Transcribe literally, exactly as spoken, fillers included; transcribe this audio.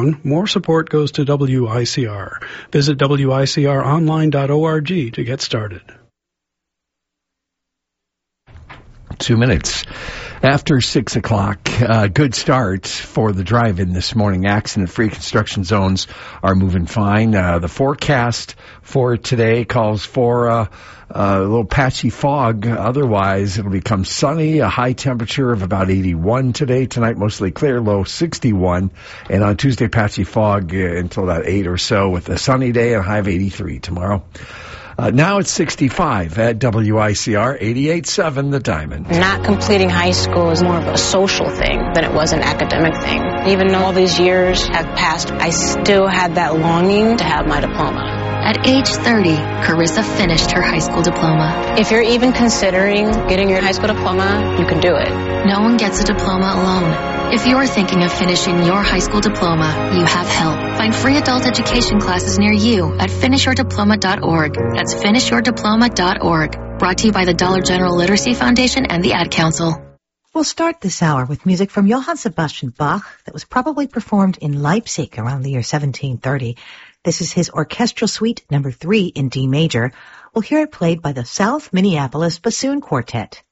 down, more support goes to W I C R. Visit W I C R online dot org to get started. Two minutes after six o'clock. Uh, good start for the drive-in this morning. Accident-free construction zones are moving fine. Uh, the forecast for today calls for uh, a little patchy fog. Otherwise, it'll become sunny, a high temperature of about eighty-one today. Tonight, mostly clear, low sixty-one. And on Tuesday, patchy fog uh, until about eight or so with a sunny day and a high of eighty-three tomorrow. Uh, now it's sixty-five at W I C R eighty-eight point seven The Diamond. Not completing high school is more of a social thing than it was an academic thing. Even though all these years have passed, I still had that longing to have my diploma. At age thirty, Carissa finished her high school diploma. If you're even considering getting your high school diploma, you can do it. No one gets a diploma alone. If you're thinking of finishing your high school diploma, you have help. Find free adult education classes near you at finish your diploma dot org. That's finish your diploma dot org. Brought to you by the Dollar General Literacy Foundation and the Ad Council. We'll start this hour with music from Johann Sebastian Bach that was probably performed in Leipzig around the year seventeen thirty. This is his orchestral suite number three in D major. We'll hear it played by the South Minneapolis Bassoon Quartet.